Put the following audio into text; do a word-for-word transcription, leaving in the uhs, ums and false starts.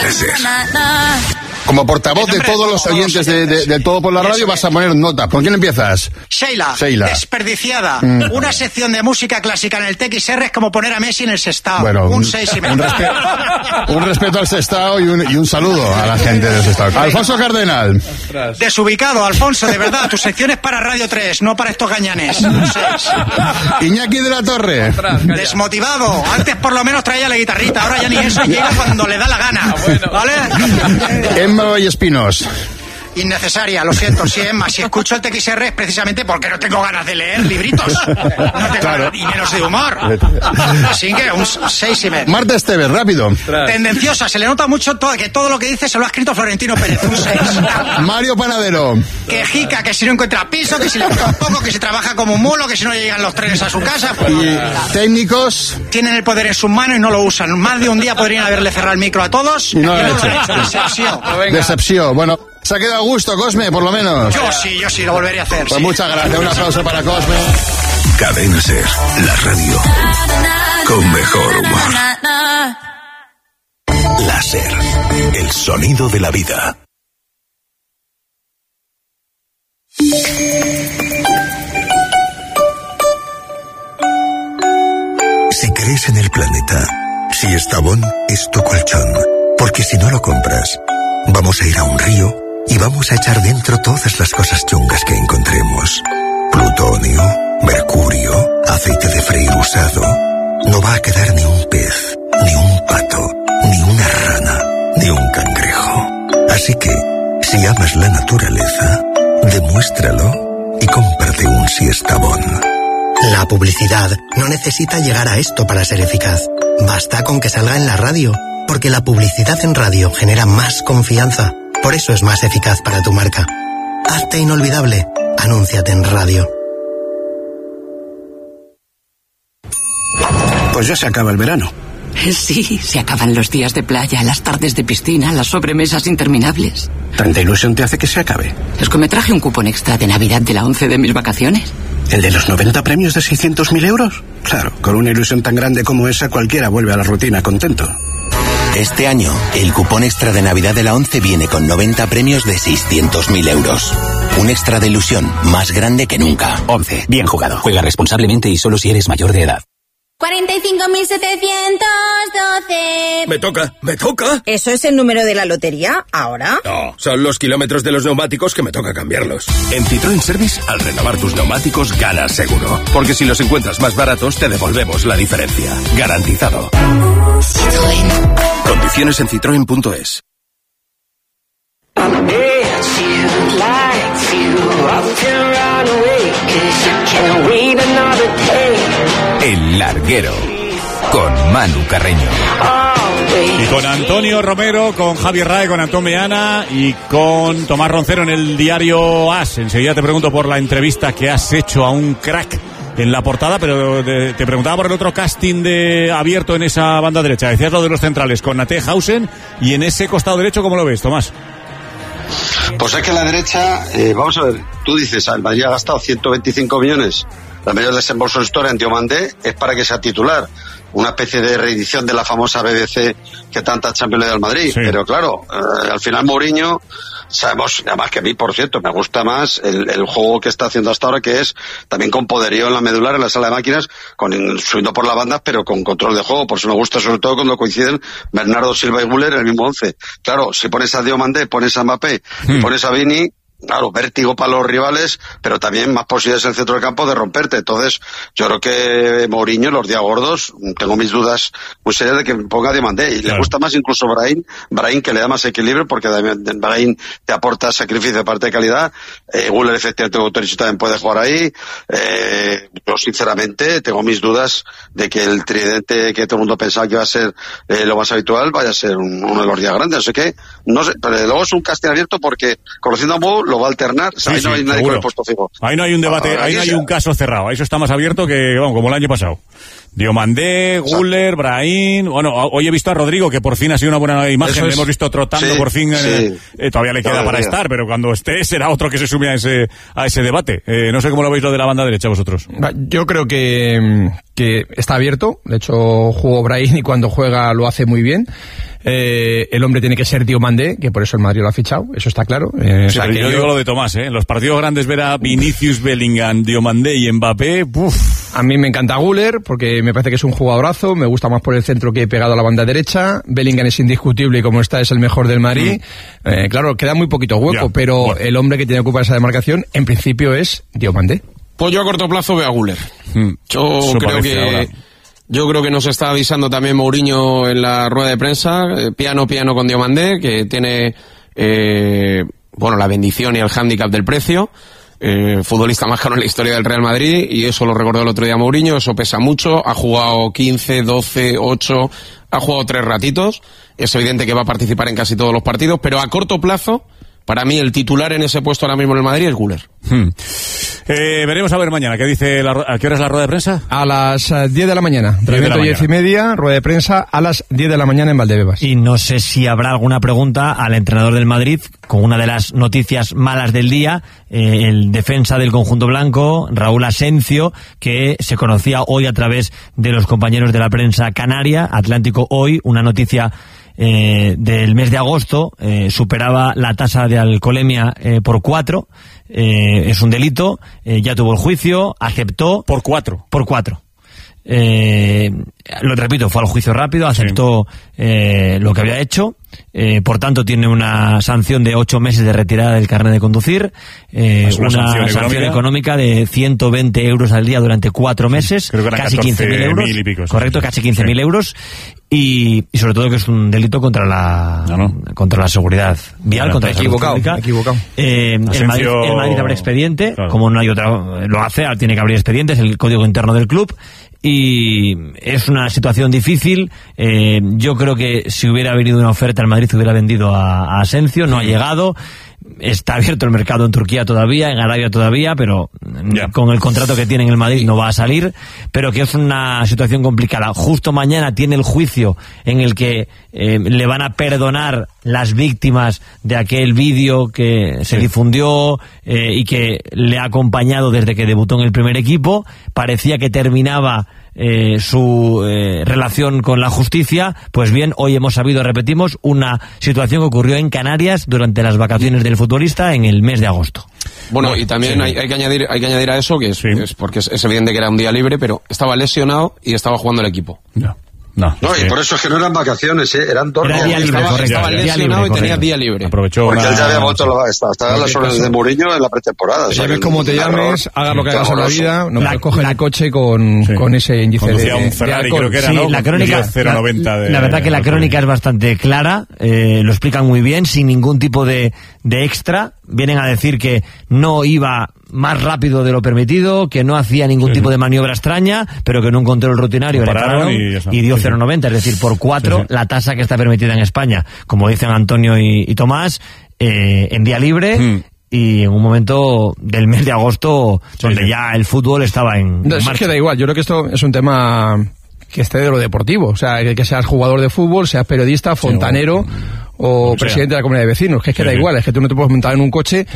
Cadena Ser. Como portavoz de todos los oyentes de, de, de Todo por la Radio, vas a poner nota. ¿Con quién empiezas? Sheila, Sheila. Desperdiciada. Mm. Una sección de música clásica en el T X R es como poner a Messi en el Sestao. Bueno, un un, seis y medio. un, respe- un respeto al Sestao y un, y un saludo a la gente del Sestao. Alfonso Cardenal. Desubicado, Alfonso, de verdad. Tu sección es para Radio tres, no para estos gañanes. Un seis. Iñaki de la Torre. Desmotivado. Antes por lo menos traía la guitarrita, ahora ya ni eso, llega cuando le da la gana. ¿Vale? Emma Vallespinos. Innecesaria, lo siento, sí, Emma. Si escucho el T X R es precisamente porque no tengo ganas de leer libritos. No tengo Claro. ganas, y menos de humor. Así que un seis y medio. Marta Esteves, rápido. Tendenciosa, se le nota mucho todo, que todo lo que dice se lo ha escrito Florentino Pérez, un seis. Mario Panadero. Que jica, que si no encuentra piso, que si le gusta un poco, que si trabaja como un mulo, que si no llegan los trenes a su casa. Pues, Y técnicos. tienen el poder en sus manos y no lo usan. Más de un día podrían haberle cerrado el micro a todos Y no lo y han no hecho. lo han hecho. Decepción. Decepción. Bueno, se ha quedado a gusto, Cosme, por lo menos. Yo sí, yo sí, lo volvería a hacer. Pues sí. muchas gracias. Un aplauso para Cosme. Cadena Ser, la radio con mejor humor. La Ser, el sonido de la vida. Si crees en el planeta, si Estabón es tu colchón, porque si no lo compras, vamos a ir a un río y vamos a echar dentro todas las cosas chungas que encontremos. Plutonio, mercurio, aceite de freír usado. No va a quedar ni un pez, ni un pato, ni una rana, ni un cangrejo. Así que, si amas la naturaleza, demuéstralo y cómprate un Siestabón. La publicidad no necesita llegar a esto para ser eficaz. Basta con que salga en la radio, porque la publicidad en radio genera más confianza. Por eso es más eficaz para tu marca. Hazte inolvidable. Anúnciate en radio. Pues ya se acaba el verano. Sí, se acaban los días de playa, las tardes de piscina, las sobremesas interminables. ¿Tanta ilusión te hace que se acabe? Es que me traje un cupón extra de Navidad de la once de mis vacaciones. ¿El de los noventa premios de seiscientos mil euros? Claro, con una ilusión tan grande como esa cualquiera vuelve a la rutina contento. Este año, el cupón extra de Navidad de la once viene con noventa premios de seiscientos mil euros. Un extra de ilusión más grande que nunca. once. Bien jugado. Juega responsablemente y solo si eres mayor de edad. cuarenta y cinco mil setecientos doce. Me toca, me toca. ¿Eso es el número de la lotería ahora? No, son los kilómetros de los neumáticos que me toca cambiarlos. En Citroën Service, al renovar tus neumáticos, ganas seguro. Porque si los encuentras más baratos, te devolvemos la diferencia. Garantizado. Citroën. Condiciones en citroen punto es. El Larguero, con Manu Carreño. Y con Antonio Romero, con Javier Rae, con Antón Meana y con Tomás Roncero en el diario As. Enseguida te pregunto por la entrevista que has hecho a un crack en la portada, pero de, te preguntaba por el otro casting de abierto en esa banda derecha. Decías lo de los centrales con Nate Hausen, y en ese costado derecho, ¿cómo lo ves, Tomás? Pues es que a la derecha, eh, vamos a ver, tú dices, el Madrid ha gastado ciento veinticinco millones, la mayor desembolso de historia en Diomandé, es para que sea titular. Una especie de reedición de la famosa B B C que tanta Champions le da al Madrid. Sí. Pero claro, eh, al final Mourinho, sabemos, además que a mí, por cierto, me gusta más el, el juego que está haciendo hasta ahora, que es también con poderío en la medular, en la sala de máquinas, con subiendo por la banda, pero con control de juego. Por eso me gusta sobre todo cuando coinciden Bernardo Silva y Güler en el mismo once. Claro, si pones a Diomandé, pones a Mbappé, hmm. pones a Vini, claro, vértigo para los rivales, pero también más posibilidades en el centro del campo de romperte. Entonces, yo creo que Mourinho, los días gordos, tengo mis dudas muy serias de que ponga Diomandé. Y claro, le gusta más incluso Brahim, Brahim que le da más equilibrio, porque Brahim te aporta sacrificio de parte de calidad. Eh, Güler, efectivamente, Autorici también puede jugar ahí. Eh, yo, sinceramente, tengo mis dudas de que el tridente que todo el mundo pensaba que iba a ser eh, lo más habitual, vaya a ser un, uno de los días grandes. Así que, no sé, pero luego es un casting abierto porque, conociendo a Mou, lo va a alternar. O sea, sí, ahí no hay sí, nadie seguro. Con el puesto fijo. Ahí no hay un debate, ahí, ahí no hay un caso cerrado. Eso está más abierto que, bueno, como el año pasado. Diomandé, Güler, Brahim. Bueno, hoy he visto a Rodrigo, que por fin ha sido una buena imagen. Le hemos visto trotando sí, por fin. Sí. Eh, eh, todavía le queda todavía. para estar, pero cuando esté será otro que se sume a ese, a ese debate. Eh, no sé cómo lo veis lo de la banda derecha vosotros. Yo creo que, que está abierto. De hecho, jugó Brahim y cuando juega lo hace muy bien. Eh, el hombre tiene que ser Diomandé, que por eso el Madrid lo ha fichado, eso está claro. Eh, sí, o sea, que yo, yo digo lo de Tomás, ¿eh? En los partidos grandes ver a Vinicius, Bellingham, Diomandé y Mbappé, ¡puf! A mí me encanta Güler, porque me parece que es un jugadorazo, me gusta más por el centro que he pegado a la banda derecha. Bellingham es indiscutible y como está es el mejor del Madrid. Mm. Eh, claro, queda muy poquito hueco, ya, pero bueno. El hombre que tiene que ocupar esa demarcación, en principio es Diomandé. Pues yo a corto plazo veo a Güler. Mm. Yo Eso creo que... Ahora. Yo creo que nos está avisando también Mourinho en la rueda de prensa, eh, piano piano con Diomandé, que tiene eh, bueno la bendición y el hándicap del precio, eh, futbolista más caro en la historia del Real Madrid, y eso lo recordó el otro día Mourinho, eso pesa mucho, ha jugado quince, doce, ocho, ha jugado tres ratitos, es evidente que va a participar en casi todos los partidos, pero a corto plazo, para mí el titular en ese puesto ahora mismo en el Madrid es Güler. Hmm. Eh, veremos a ver mañana. ¿Qué dice la, ¿A qué hora es la rueda de prensa? A las uh, diez de la mañana. Entrenamiento diez y media, rueda de prensa a las diez de la mañana en Valdebebas. Y no sé si habrá alguna pregunta al entrenador del Madrid con una de las noticias malas del día, eh, el defensa del conjunto blanco, Raúl Asencio, que se conocía hoy a través de los compañeros de la prensa canaria, Atlántico Hoy, una noticia Eh, del mes de agosto, eh, superaba la tasa de alcoholemia eh, por cuatro, eh, es un delito, eh, ya tuvo el juicio, aceptó. Por cuatro. Por cuatro. Eh, lo repito, fue al juicio rápido, aceptó sí. eh, lo que había hecho, eh, por tanto tiene una sanción de ocho meses de retirada del carnet de conducir, eh, una, una sanción, sanción económica de ciento veinte euros al día durante cuatro meses, Creo que casi quince mil euros, y pico, sí. correcto, casi quince mil sí. euros, y, y sobre todo que es un delito contra la no, no. contra la seguridad vial, no, contra la salud pública. Equivocado. Eh, el, Madrid, el Madrid abre expediente, claro. Como no hay otra, lo hace, tiene que abrir expediente, es el código interno del club. Y es una situación difícil. eh, yo creo que si hubiera venido una oferta el Madrid hubiera vendido a, a Asencio, no ha llegado, está abierto el mercado en Turquía todavía, en Arabia todavía, pero yeah. con el contrato que tiene en el Madrid no va a salir, pero que es una situación complicada. Justo mañana tiene el juicio en el que eh, le van a perdonar las víctimas de aquel vídeo que se sí. difundió eh, y que le ha acompañado desde que debutó en el primer equipo. Parecía que terminaba Eh, su eh, relación con la justicia. Pues bien, hoy hemos sabido, repetimos, una situación que ocurrió en Canarias durante las vacaciones del futbolista en el mes de agosto. Bueno, y también sí. hay, hay que añadir hay que añadir a eso que es, sí. es porque es, es evidente que era un día libre, pero estaba lesionado y estaba jugando el equipo. No. No, no, y por eso es que no eran vacaciones, ¿eh? Eran dos días. Era estaba, correcto, estaba día lesionado libre, y tenía día libre. Aprovechó Porque una... él ya había vuelto la, hasta, hasta las órdenes de Mourinho en la pretemporada. Ya ves cómo te llames, hagas lo que hagas en la vida, no la, coge la, el coche con, sí. con ese índice Conducía de, un Ferrari, de creo que era, sí, ¿no? La crónica, cero noventa la, de, la verdad que la crónica es bastante clara, eh, lo explican muy bien, sin ningún tipo de, de extra. Vienen a decir que no iba más rápido de lo permitido, que no hacía ningún sí. tipo de maniobra extraña, pero que en un control rutinario le pararon y, y dio sí, cero noventa, es decir, por cuatro, sí, sí. la tasa que está permitida en España, como dicen Antonio y, y Tomás, eh, en día libre. Mm. Y en un momento del mes de agosto sí, donde sí. ya el fútbol estaba en, no, en marcha. Es que da igual, yo creo que esto es un tema que esté de lo deportivo, o sea, que, que seas jugador de fútbol, seas periodista, fontanero sí, o, o, o sea, presidente de la comunidad de vecinos, que es que sí, da igual, es que tú no te puedes montar en un coche